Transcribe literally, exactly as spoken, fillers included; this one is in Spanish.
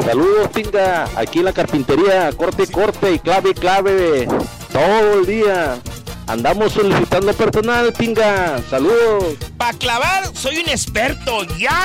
Saludos, pinga, aquí en la carpintería, corte, corte y clave, clave, todo el día. Andamos solicitando personal, pinga. Saludos. Para clavar, soy un experto, ya